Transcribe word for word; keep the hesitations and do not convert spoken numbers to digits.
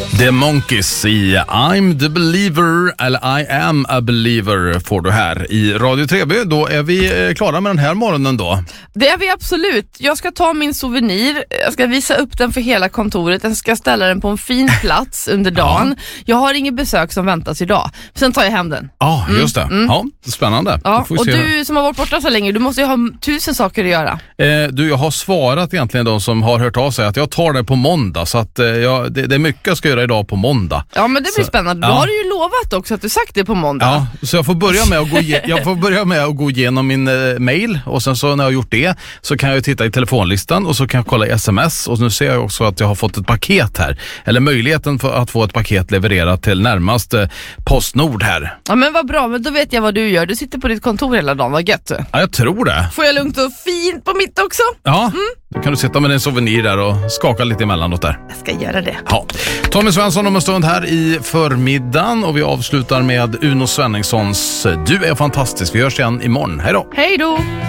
The Monkeys i I'm the believer, eller I am a believer får du här i Radio tre B. Då är vi klara med den här morgonen då. Det är vi absolut. Jag ska ta min souvenir, jag ska visa upp den för hela kontoret, jag ska ställa den på en fin plats under dagen. Ja. Jag har ingen besök som väntas idag. Sen tar jag hem den. Ja, ah, just det. Mm. Ja, spännande. Ja, och du som har varit borta så länge, du måste ju ha tusen saker att göra. Eh, du, jag har svarat egentligen de som har hört av sig att jag tar det på måndag, så att eh, jag, det, det är mycket jag ska göra idag på måndag. Ja, men det blir så, spännande. Ja. Du har ju lovat också att du sagt det på måndag. Ja, så jag får börja med att gå, ge- jag får börja med att gå igenom min eh, mail, och sen så när jag har gjort det så kan jag titta i telefonlistan och så kan jag kolla i sms, och nu ser jag också att jag har fått ett paket här, eller möjligheten för att få ett paket levererat till närmaste Postnord här. Ja, men vad bra, men då vet jag vad du gör. Du sitter på ditt kontor hela dagen, vad gött. Ja, jag tror det. Får jag lugnt och fint på mitt också? Ja, mm. Då kan du sitta med din souvenir där och skaka lite emellanåt där. Jag ska göra det. Ja. Tommy Svensson om en stund här i förmiddagen, och vi avslutar med Uno Svenningssons Du är fantastisk. Vi hörs igen imorgon. Hej då! Hej då!